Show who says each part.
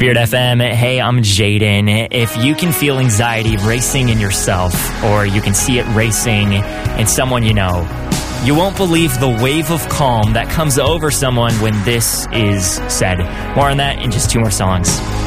Speaker 1: Spirit FM. Hey, I'm Jaden. If you can feel anxiety racing in yourself, or you can see it racing in someone you know, you won't believe the wave of calm that comes over someone when this is said. More on that in just 2 more songs.